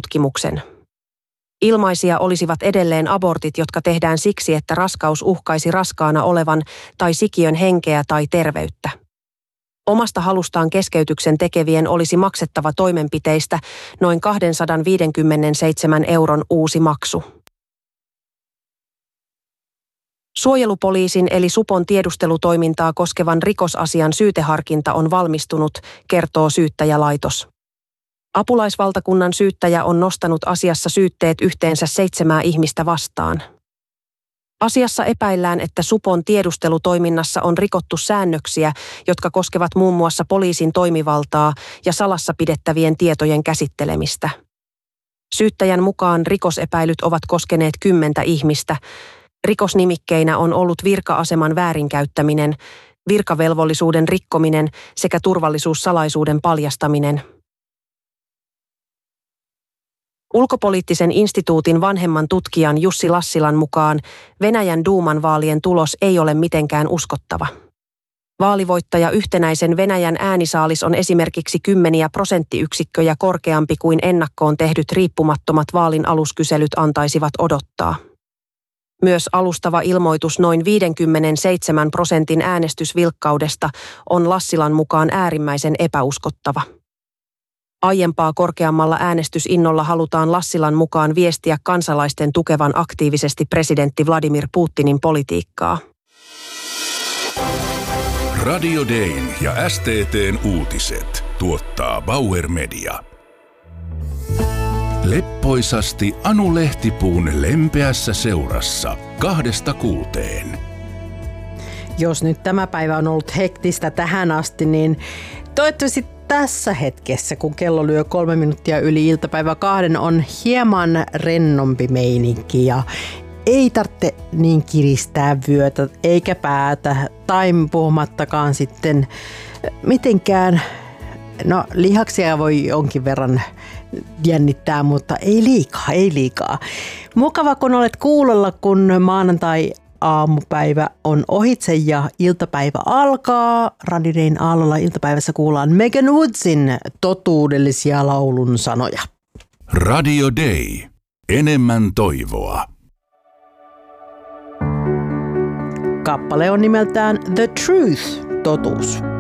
tutkimuksen. Ilmaisia olisivat edelleen abortit, jotka tehdään siksi, että raskaus uhkaisi raskaana olevan tai sikiön henkeä tai terveyttä. Omasta halustaan keskeytyksen tekevien olisi maksettava toimenpiteistä noin 257 € uusi maksu. Suojelupoliisin eli supon tiedustelutoimintaa koskevan rikosasian syyteharkinta on valmistunut, kertoo syyttäjälaitos. Apulaisvaltakunnan syyttäjä on nostanut asiassa syytteet yhteensä 7 ihmistä vastaan. Asiassa epäillään, että supon tiedustelutoiminnassa on rikottu säännöksiä, jotka koskevat muun muassa poliisin toimivaltaa ja salassa pidettävien tietojen käsittelemistä. Syyttäjän mukaan rikosepäilyt ovat koskeneet 10 ihmistä. Rikosnimikkeinä on ollut virka-aseman väärinkäyttäminen, virkavelvollisuuden rikkominen sekä turvallisuussalaisuuden paljastaminen. Ulkopoliittisen instituutin vanhemman tutkijan Jussi Lassilan mukaan Venäjän duuman vaalien tulos ei ole mitenkään uskottava. Vaalivoittaja Yhtenäisen Venäjän äänisaalis on esimerkiksi 10 prosenttiyksikköjä korkeampi kuin ennakkoon tehdyt riippumattomat vaalin aluskyselyt antaisivat odottaa. Myös alustava ilmoitus noin 57% äänestysvilkkaudesta on Lassilan mukaan äärimmäisen epäuskottava. Aiempaa korkeammalla äänestysinnolla halutaan Lassilan mukaan viestiä kansalaisten tukevan aktiivisesti presidentti Vladimir Putinin politiikkaa. Radio Dayn ja STT:n uutiset tuottaa Bauer Media. Leppoisasti Anu Lehtipuun lempeässä seurassa 2–6. Jos nyt tämä päivä on ollut hektistä tähän asti, niin toivottavasti tässä hetkessä, kun kello lyö 3 minuuttia yli iltapäivä 2, on hieman rennompi meininki ja ei tarvitse niin kiristää vyötä eikä päätä tai puhumattakaan sitten mitenkään, no lihaksia voi jonkin verran jännittää, mutta ei liikaa. Mukava, kun olet kuulolla, kun maanantai-aamupäivä on ohitse ja iltapäivä alkaa. Radio Dayn aallolla iltapäivässä kuullaan Megan Woodsin totuudellisia laulun sanoja. Radio Day. Enemmän toivoa. Kappale on nimeltään The Truth, totuus.